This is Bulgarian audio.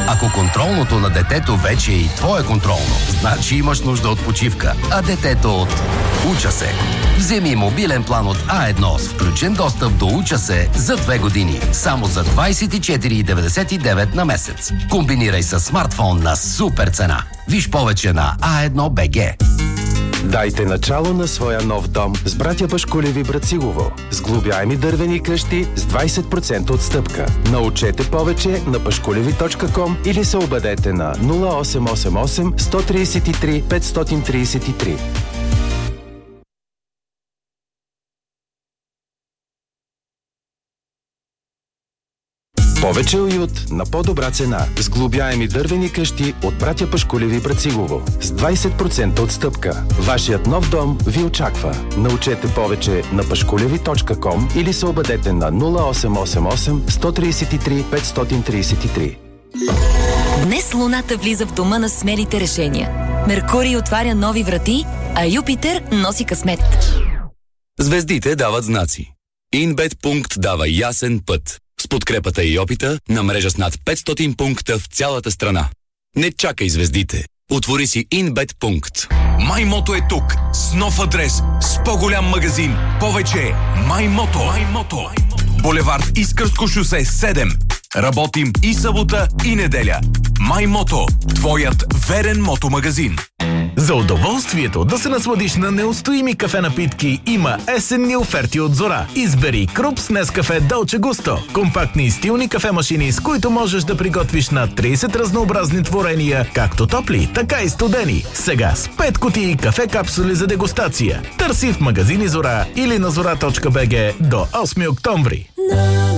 Ако контролното на детето вече е и твое контролно, значи имаш нужда от почивка, а детето от Уча се. Вземи мобилен план от А1 с включен достъп до Уча се за 2 години. Само за 24,99 на месец. Комбинирай с смартфон на супер цена. Виж повече на A1BG. Дайте начало на своя нов дом с братя Пашкулеви Брацигово. Сглобяеми дървени къщи с 20% отстъпка. Научете повече на pashkulevi.com или се обадете на 0888 133 533. Повече уют на по-добра цена. Сглобяеми дървени къщи от братя Пашкулеви Брацигово. С 20% отстъпка. Вашият нов дом ви очаква. Научете повече на pashkulevi.com или се обадете на 0888 133 533. Днес Луната влиза в дома на смелите решения. Меркурий отваря нови врати, а Юпитер носи късмет. Звездите дават знаци. InBet дава ясен път. С подкрепата и опита на мрежа с над 500 пункта в цялата страна. Не чакай звездите. Отвори си InBet. MyMoto е тук. С нов адрес. С по-голям магазин. Повече. MyMoto. Булевард Искърско шосе 7. Работим и събота, и неделя. MyMoto. Твоят верен мотомагазин. За удоволствието да се насладиш на неустоими кафе напитки има есенни оферти от Зора. Избери Круп с Нескафе Долче Густо. Компактни и стилни кафе-машини, с които можеш да приготвиш на 30 разнообразни творения, както топли, така и студени. Сега с 5 кутии кафе капсули за дегустация. Търси в магазини Зора или на zora.bg до 8 октомври.